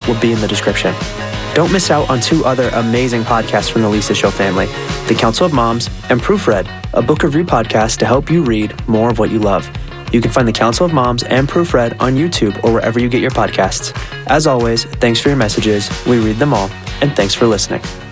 will be in the description. Don't miss out on 2 other amazing podcasts from the Lisa Show family, The Council of Moms and Proofread, a book review podcast to help you read more of what you love. You can find The Council of Moms and Proofread on YouTube or wherever you get your podcasts. As always, thanks for your messages. We read them all, and thanks for listening.